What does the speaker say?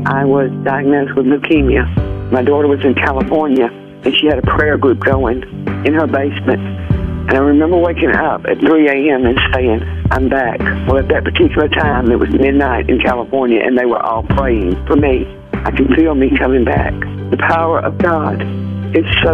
I was diagnosed with leukemia. My daughter was in California, and she had a prayer group going in her basement. And I remember waking up at 3 a.m. and saying, I'm back. Well, at that particular time, it was midnight in California, and they were all praying for me. I can feel me coming back. The power of God is so